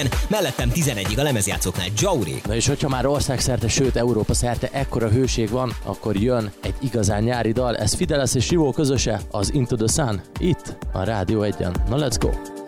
mellettem 11-ig a lemezjátszóknál Jauri. Na és hogyha már országszerte, sőt Európa szerte ekkora hőség van, akkor jön egy igazán nyári dal, ez Fideles és Rivó közöse, az Into the Sun, itt a Rádió 1-en. Na let's go!